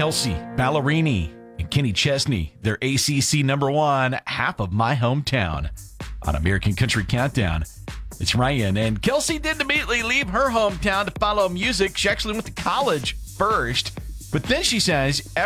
Kelsey Ballerini and Kenny Chesney, their ACC number one, Half of My Hometown, on American Country Countdown. It's Ryan, and Kelsey didn't immediately leave her hometown to follow music. She actually went to college first, but then she says